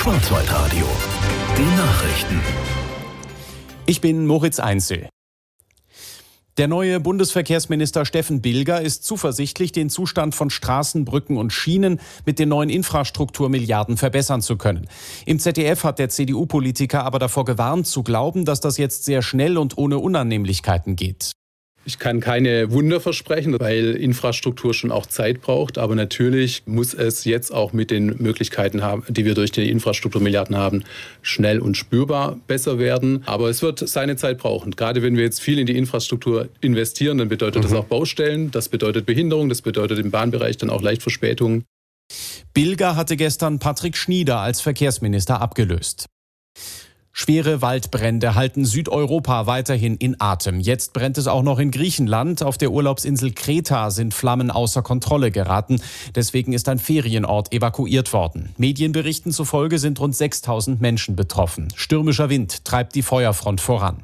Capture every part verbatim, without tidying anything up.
Schwarzwaldradio. Die Nachrichten. Ich bin Moritz Einzel. Der neue Bundesverkehrsminister Steffen Bilger ist zuversichtlich, den Zustand von Straßen, Brücken und Schienen mit den neuen Infrastrukturmilliarden verbessern zu können. Im Z D F hat der C D U-Politiker aber davor gewarnt, zu glauben, dass das jetzt sehr schnell und ohne Unannehmlichkeiten geht. Ich kann keine Wunder versprechen, weil Infrastruktur schon auch Zeit braucht. Aber natürlich muss es jetzt auch mit den Möglichkeiten, haben, die wir durch die Infrastrukturmilliarden haben, schnell und spürbar besser werden. Aber es wird seine Zeit brauchen. Gerade wenn wir jetzt viel in die Infrastruktur investieren, dann bedeutet mhm. das auch Baustellen, das bedeutet Behinderung, das bedeutet im Bahnbereich dann auch leicht Verspätungen. Bilger hatte gestern Patrick Schnieder als Verkehrsminister abgelöst. Schwere Waldbrände halten Südeuropa weiterhin in Atem. Jetzt brennt es auch noch in Griechenland. Auf der Urlaubsinsel Kreta sind Flammen außer Kontrolle geraten. Deswegen ist ein Ferienort evakuiert worden. Medienberichten zufolge sind rund sechstausend Menschen betroffen. Stürmischer Wind treibt die Feuerfront voran.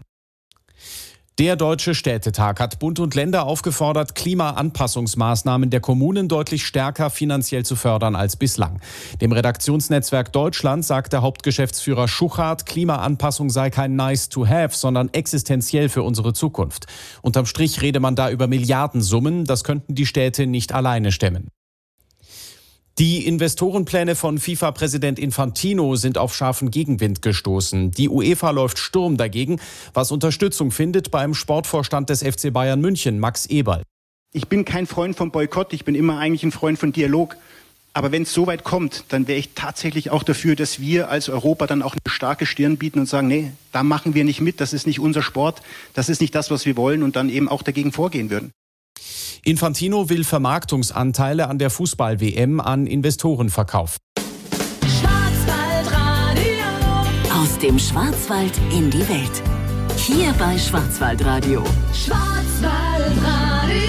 Der Deutsche Städtetag hat Bund und Länder aufgefordert, Klimaanpassungsmaßnahmen der Kommunen deutlich stärker finanziell zu fördern als bislang. Dem Redaktionsnetzwerk Deutschland sagt der Hauptgeschäftsführer Schuchart, Klimaanpassung sei kein nice to have, sondern existenziell für unsere Zukunft. Unterm Strich rede man da über Milliardensummen, das könnten die Städte nicht alleine stemmen. Die Investorenpläne von FIFA-Präsident Infantino sind auf scharfen Gegenwind gestoßen. Die UEFA läuft Sturm dagegen, was Unterstützung findet beim Sportvorstand des F C Bayern München, Max Eberl. Ich bin kein Freund von Boykott, ich bin immer eigentlich ein Freund von Dialog. Aber wenn es so weit kommt, dann wäre ich tatsächlich auch dafür, dass wir als Europa dann auch eine starke Stirn bieten und sagen, nee, da machen wir nicht mit, das ist nicht unser Sport, das ist nicht das, was wir wollen und dann eben auch dagegen vorgehen würden. Infantino will Vermarktungsanteile an der Fußball-W M an Investoren verkaufen. Schwarzwaldradio. Aus dem Schwarzwald in die Welt. Hier bei Schwarzwaldradio. Schwarzwaldradio.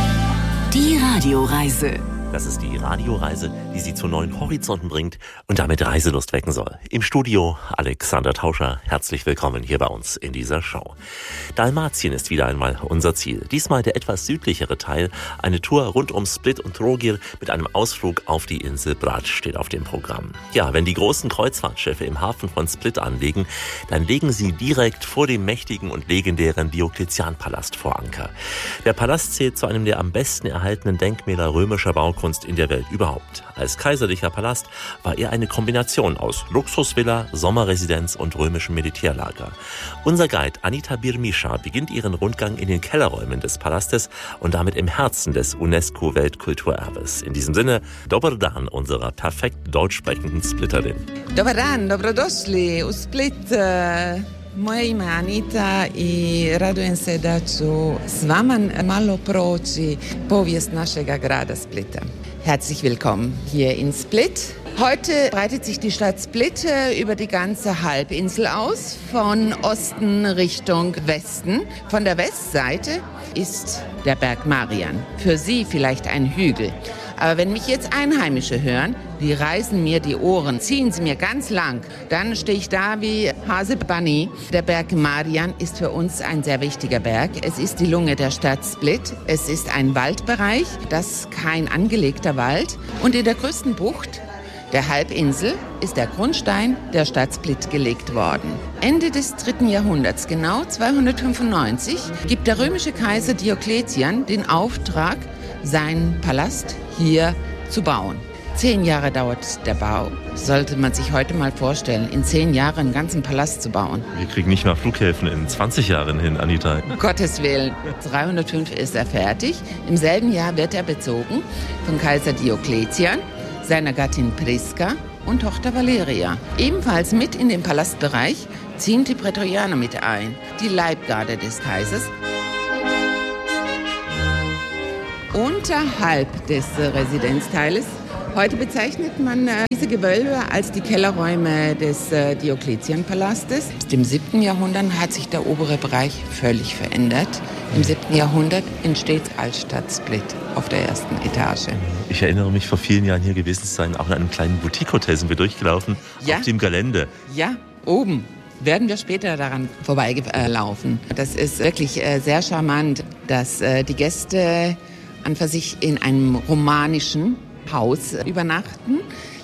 Die Radioreise. Das ist die Radioreise, die Sie zu neuen Horizonten bringt und damit Reiselust wecken soll. Im Studio Alexander Tauscher. Herzlich willkommen hier bei uns in dieser Show. Dalmatien ist wieder einmal unser Ziel. Diesmal der etwas südlichere Teil. Eine Tour rund um Split und Trogir mit einem Ausflug auf die Insel Brač steht auf dem Programm. Ja, wenn die großen Kreuzfahrtschiffe im Hafen von Split anlegen, dann legen sie direkt vor dem mächtigen und legendären Diokletian-Palast vor Anker. Der Palast zählt zu einem der am besten erhaltenen Denkmäler römischer Baukunst in der Welt überhaupt. Als kaiserlicher Palast war er eine Kombination aus Luxusvilla, Sommerresidenz und römischem Militärlager. Unser Guide Anita Birmischa beginnt ihren Rundgang in den Kellerräumen des Palastes und damit im Herzen des UNESCO-Weltkulturerbes. In diesem Sinne, Dobar dan unserer perfekt deutsch sprechenden Splitterin. Dobar dan, dobrodošli u Split. Moje ime Anita I radujem se da ću s vama malo proći povijest našega grada Splita. Herzlich willkommen hier in Split. Heute breitet sich die Stadt Split über die ganze Halbinsel aus, von Osten Richtung Westen. Von der Westseite ist der Berg Marian. Für Sie vielleicht ein Hügel. Aber wenn mich jetzt Einheimische hören, die reißen mir die Ohren, ziehen sie mir ganz lang, dann stehe ich da wie Hase Bunny. Der Berg Marian ist für uns ein sehr wichtiger Berg. Es ist die Lunge der Stadt Split. Es ist ein Waldbereich, das ist kein angelegter Wald. Und in der größten Bucht der Halbinsel ist der Grundstein der Stadt Split gelegt worden. Ende des dritten Jahrhunderts, genau zweihundertfünfundneunzig, gibt der römische Kaiser Diokletian den Auftrag, seinen Palast hier zu bauen. Zehn Jahre dauert der Bau. Sollte man sich heute mal vorstellen, in zehn Jahren einen ganzen Palast zu bauen. Wir kriegen nicht mal Flughäfen in zwanzig Jahren hin, Anita. Um Gottes Willen. dreihundertfünf ist er fertig. Im selben Jahr wird er bezogen von Kaiser Diokletian, seiner Gattin Priska und Tochter Valeria. Ebenfalls mit in den Palastbereich ziehen die Prätorianer mit ein, die Leibgarde des Kaisers. Unterhalb des Residenzteiles. Heute bezeichnet man äh, diese Gewölbe als die Kellerräume des äh, Diokletian-Palastes. Im siebten Jahrhundert hat sich der obere Bereich völlig verändert. Im siebten Jahrhundert entsteht Altstadt Split auf der ersten Etage. Ich erinnere mich, vor vielen Jahren hier gewesen zu sein, auch in einem kleinen Boutique-Hotel sind wir durchgelaufen, ja? Auf dem Gelände. Ja, oben. Werden wir später daran vorbeilaufen. Das ist wirklich äh, sehr charmant, dass äh, die Gäste an für sich in einem romanischen Haus übernachten.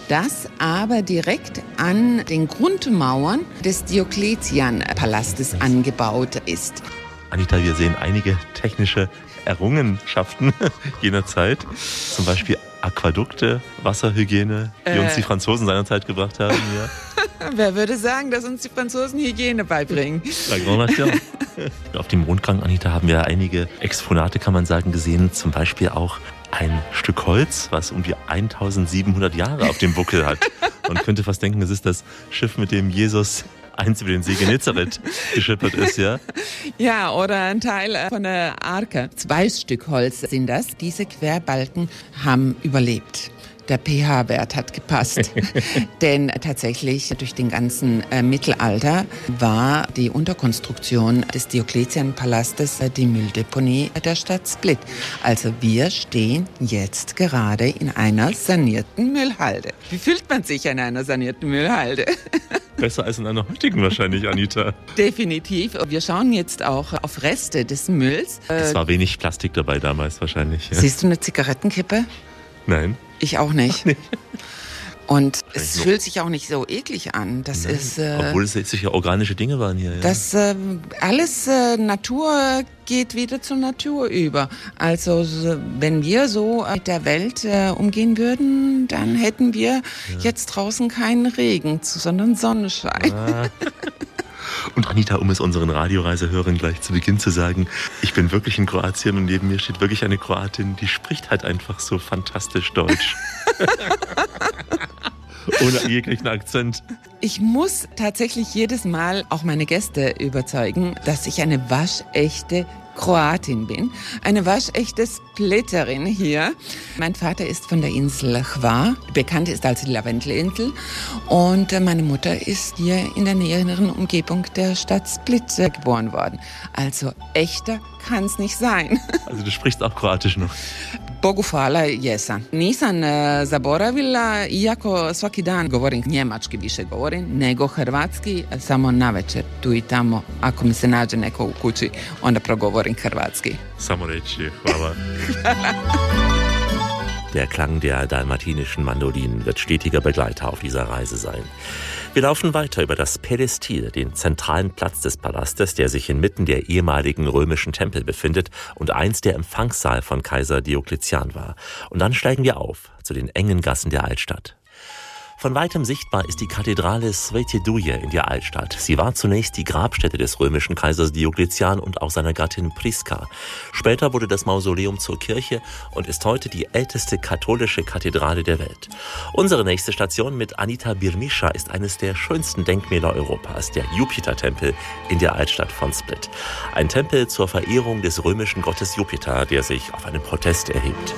das aber direkt an den Grundmauern des Diokletian-Palastes angebaut ist. Anita, wir sehen einige technische Errungenschaften jener Zeit, zum Beispiel Aquädukte, Wasserhygiene, die äh. uns die Franzosen seinerzeit gebracht haben. Ja. Wer würde sagen, dass uns die Franzosen Hygiene beibringen? Auf dem Rundgang, Anita, haben wir einige Exponate, kann man sagen, gesehen. Zum Beispiel auch ein Stück Holz, was um die eintausendsiebenhundert Jahre auf dem Buckel hat. Man könnte fast denken, es ist das Schiff, mit dem Jesus eins über den See Genezareth geschippert ist, ja? Ja, oder ein Teil von der Arke. Zwei Stück Holz sind das. Diese Querbalken haben überlebt. Der pH-Wert hat gepasst. Denn tatsächlich durch den ganzen äh, Mittelalter war die Unterkonstruktion des Diokletian-Palastes äh, die Mülldeponie der Stadt Split. Also wir stehen jetzt gerade in einer sanierten Müllhalde. Wie fühlt man sich in einer sanierten Müllhalde? Besser als in einer heutigen wahrscheinlich, Anita. Definitiv. Wir schauen jetzt auch auf Reste des Mülls. Es war wenig Plastik dabei damals wahrscheinlich. Ja. Siehst du eine Zigarettenkippe? Nein. Ich auch nicht. Und es so. Fühlt sich auch nicht so eklig an. Das Nein. ist, äh, Obwohl es jetzt sicher organische Dinge waren hier. Ja. Das äh, alles äh, Natur geht wieder zur Natur über. Also wenn wir so mit der Welt äh, umgehen würden, dann hätten wir ja. jetzt draußen keinen Regen, sondern Sonnenschein. Ah. Und Anita, um es unseren Radioreisehörern gleich zu Beginn zu sagen, ich bin wirklich in Kroatien und neben mir steht wirklich eine Kroatin, die spricht halt einfach so fantastisch Deutsch. Ohne jeglichen Akzent. Ich muss tatsächlich jedes Mal auch meine Gäste überzeugen, dass ich eine waschechte Kroatin bin. Eine waschechte Splitterin hier. Mein Vater ist von der Insel Hvar, bekannt ist als die Lavendelinsel. Und meine Mutter ist hier in der näheren Umgebung der Stadt Split geboren worden. Also echter kann es nicht sein. Also du sprichst auch Kroatisch noch? Bogu hvala, jesam. Nisam zaboravila, iako svaki dan govorim njemački, više govorim, nego hrvatski, samo navečer, tu i tamo, ako mi se nađe neko u kući, onda progovorim hrvatski. Samo reći, hvala. Der Klang der dalmatinischen Mandolinen wird stetiger Begleiter auf dieser Reise sein. Wir laufen weiter über das Pädestil, den zentralen Platz des Palastes, der sich inmitten der ehemaligen römischen Tempel befindet und einst der Empfangssaal von Kaiser Diokletian war. Und dann steigen wir auf zu den engen Gassen der Altstadt. Von weitem sichtbar ist die Kathedrale Svete Duje in der Altstadt. Sie war zunächst die Grabstätte des römischen Kaisers Diokletian und auch seiner Gattin Priska. Später wurde das Mausoleum zur Kirche und ist heute die älteste katholische Kathedrale der Welt. Unsere nächste Station mit Anita Birmischa ist eines der schönsten Denkmäler Europas, der Jupiter-Tempel in der Altstadt von Split. Ein Tempel zur Verehrung des römischen Gottes Jupiter, der sich auf einen Protest erhebt.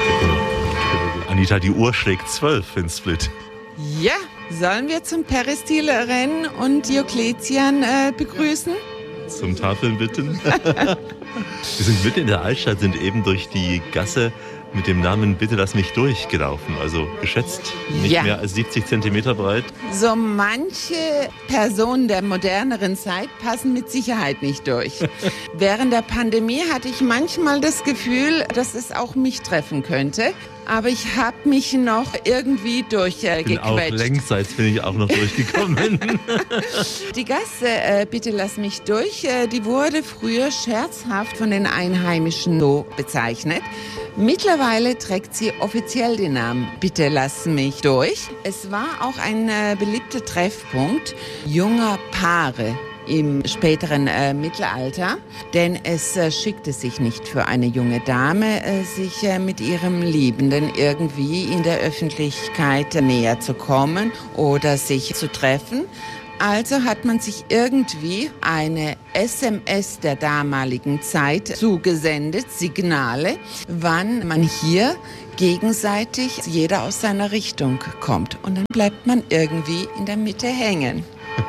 Anita, die Uhr schlägt zwölf in Split. Ja, sollen wir zum Peristil rennen und Diokletian äh, begrüßen? Zum Tafeln bitten. Wir sind mitten in der Altstadt, sind eben durch die Gasse mit dem Namen Bitte lass mich durch gelaufen. Also geschätzt nicht ja. mehr als siebzig Zentimeter breit. So manche Personen der moderneren Zeit passen mit Sicherheit nicht durch. Während der Pandemie hatte ich manchmal das Gefühl, dass es auch mich treffen könnte. Aber ich habe mich noch irgendwie durchgequetscht. Äh, auch längsseits bin ich auch noch durchgekommen. Die Gasse, äh, Bitte lass mich durch, äh, die wurde früher scherzhaft von den Einheimischen so bezeichnet. Mittlerweile trägt sie offiziell den Namen Bitte lass mich durch. Es war auch ein äh, beliebter Treffpunkt junger Paare im späteren äh, Mittelalter, denn es äh, schickte sich nicht für eine junge Dame, äh, sich äh, mit ihrem Liebenden irgendwie in der Öffentlichkeit äh, näher zu kommen oder sich zu treffen. Also hat man sich irgendwie eine S M S der damaligen Zeit zugesendet, Signale, wann man hier gegenseitig jeder aus seiner Richtung kommt. Und dann bleibt man irgendwie in der Mitte hängen.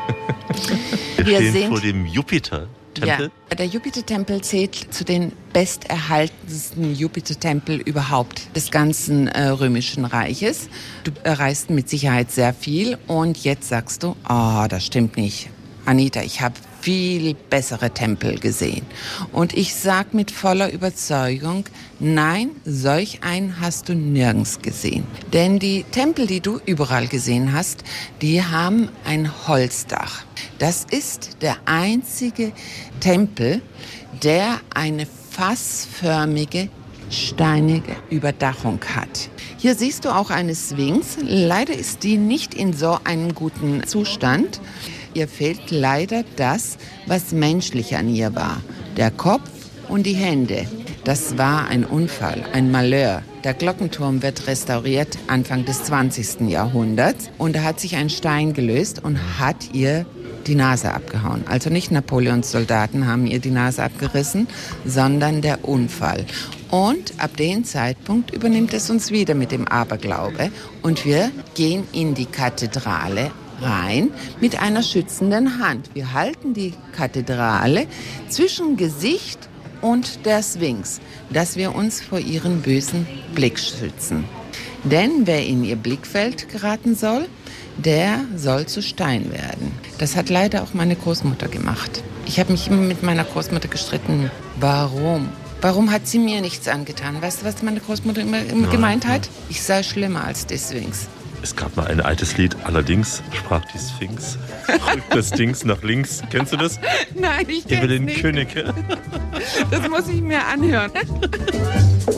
Wir, Wir stehen sind, vor dem Jupiter-Tempel. Ja, der Jupiter-Tempel zählt zu den besterhaltensten Jupiter-Tempel überhaupt des ganzen äh, Römischen Reiches. Du äh, reist mit Sicherheit sehr viel und jetzt sagst du, oh, das stimmt nicht. Anita, ich habe viel bessere Tempel gesehen. Und ich sage mit voller Überzeugung, nein, solch einen hast du nirgends gesehen. Denn die Tempel, die du überall gesehen hast, die haben ein Holzdach. Das ist der einzige Tempel, der eine fassförmige, steinige Überdachung hat. Hier siehst du auch eine Sphinx. Leider ist die nicht in so einem guten Zustand. Ihr fehlt leider das, was menschlich an ihr war. Der Kopf und die Hände. Das war ein Unfall, ein Malheur. Der Glockenturm wird restauriert Anfang des zwanzigsten Jahrhunderts. Und da hat sich ein Stein gelöst und hat ihr die Nase abgehauen. Also nicht Napoleons Soldaten haben ihr die Nase abgerissen, sondern der Unfall. Und ab dem Zeitpunkt übernimmt es uns wieder mit dem Aberglaube. Und wir gehen in die Kathedrale rein mit einer schützenden Hand. Wir halten die Kathedrale zwischen Gesicht und der Sphinx, dass wir uns vor ihren bösen Blick schützen. Denn wer in ihr Blickfeld geraten soll, der soll zu Stein werden. Das hat leider auch meine Großmutter gemacht. Ich habe mich immer mit meiner Großmutter gestritten. Warum? Warum hat sie mir nichts angetan? Weißt du, was meine Großmutter immer, immer gemeint hat? Ich sei schlimmer als die Sphinx. Es gab mal ein altes Lied, allerdings sprach die Sphinx, rückt das Dings nach links. Kennst du das? Nein, ich kenn's Evelyn nicht. Königke. Das muss ich mir anhören.